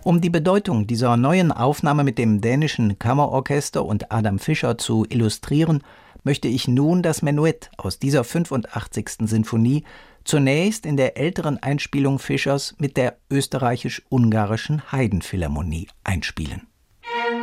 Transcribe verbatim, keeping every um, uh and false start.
Um die Bedeutung dieser neuen Aufnahme mit dem dänischen Kammerorchester und Adam Fischer zu illustrieren, möchte ich nun das Menuett aus dieser fünfundachtzigsten Sinfonie zunächst in der älteren Einspielung Fischers mit der österreichisch-ungarischen Haydn-Philharmonie einspielen.